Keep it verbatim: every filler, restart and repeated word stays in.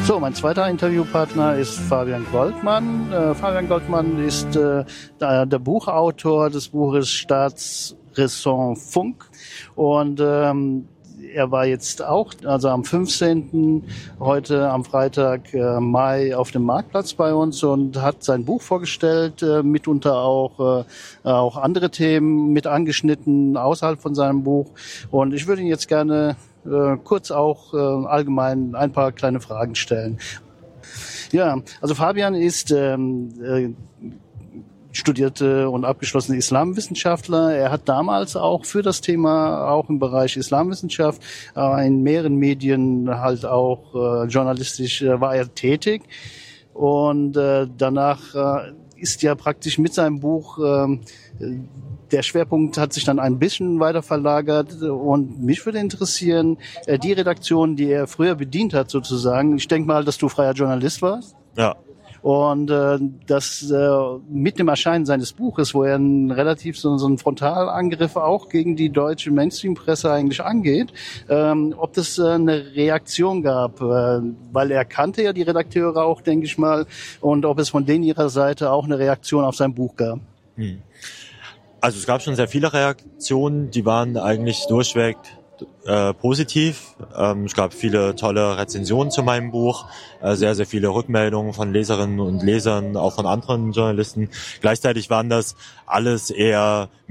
So, mein zweiter Interviewpartner ist Fabian Goldmann. Äh, Fabian Goldmann ist äh, der, der Buchautor des Buches Staatsräson Funk und ähm, er war jetzt auch, also am fünfzehnten heute am Freitag äh, Mai auf dem Marktplatz bei uns und hat sein Buch vorgestellt, äh, mitunter auch äh, auch andere Themen mit angeschnitten außerhalb von seinem Buch. Und ich würde ihn jetzt gerne äh, kurz auch äh, allgemein ein paar kleine Fragen stellen. Ja, also Fabian ist ähm, äh, studierte und abgeschlossene Islamwissenschaftler. Er hat damals auch für das Thema, auch im Bereich Islamwissenschaft, äh, in mehreren Medien halt auch äh, journalistisch äh, war er tätig. Und äh, danach äh, ist ja praktisch mit seinem Buch, äh, der Schwerpunkt hat sich dann ein bisschen weiter verlagert. Und mich würde interessieren, äh, die Redaktion, die er früher bedient hat sozusagen. Ich denke mal, dass du freier Journalist warst. Ja. Und äh, das äh, mit dem Erscheinen seines Buches, wo er einen relativ so, so einen Frontalangriff auch gegen die deutsche Mainstream-Presse eigentlich angeht, ähm, ob das äh, eine Reaktion gab, äh, weil er kannte ja die Redakteure auch, denke ich mal, und ob es von denen ihrer Seite auch eine Reaktion auf sein Buch gab. Hm. Also es gab schon sehr viele Reaktionen, die waren eigentlich durchweg Äh, positiv. Ähm, es gab viele tolle Rezensionen zu meinem Buch, äh, sehr, sehr viele Rückmeldungen von Leserinnen und Lesern, auch von anderen Journalisten. Gleichzeitig waren das alles eher